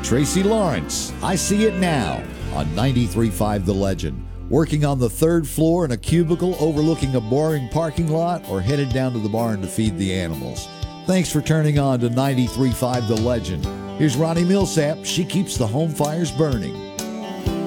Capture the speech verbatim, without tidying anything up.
Tracy Lawrence, I See It Now on ninety-three point five The Legend. Working on the third floor in a cubicle overlooking a boring parking lot, or headed down to the barn to feed the animals. Thanks for turning on to ninety-three point five The Legend. Here's Ronnie Millsap. She keeps the home fires burning.